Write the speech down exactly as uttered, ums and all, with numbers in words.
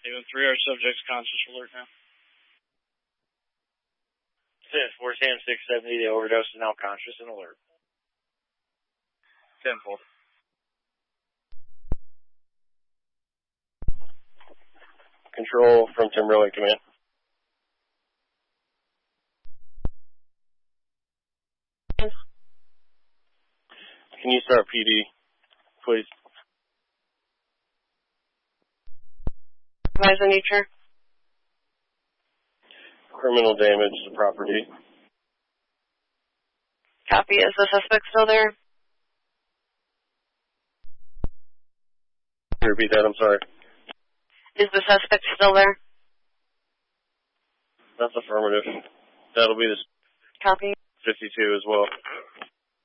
Even three, our subject's conscious alert now. Fifth, four Sam six seventy, the overdose is now conscious and alert. Tenfold. Control from Timberlake Command. Can you start P D, please? Advise the nature. Criminal damage to property. Copy. Is the suspect still there? Can you repeat that? I'm sorry. Is the suspect still there? That's affirmative. That'll be the Copy. fifty-two as well.